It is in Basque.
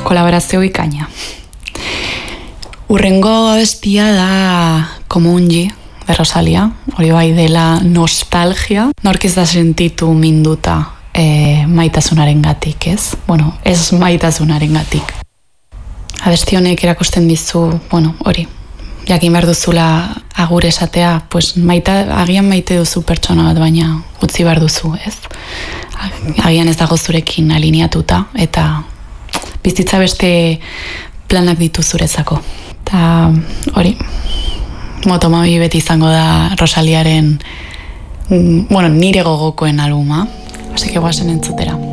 kolaborazio ikaina. Urrengo abestia da Komungi, de Rosalia, hori bai dela nostalgia, nork ez da sentitu minduta maitasunaren gatik, ez? Bueno, ez maitasunaren gatik. Abesti honek erakusten dizu, hori, jakin behar duzula agur esatea, pues agian maite duzu pertsona bat, baina utzi behar duzu, ez? Agian ez dago zurekin alineatuta, eta bizitza beste planak ditu zurezako. Eta hori, Motomabi beti izango da Rosaliaren, nire gogokoen albuma, así que guazen entzutera.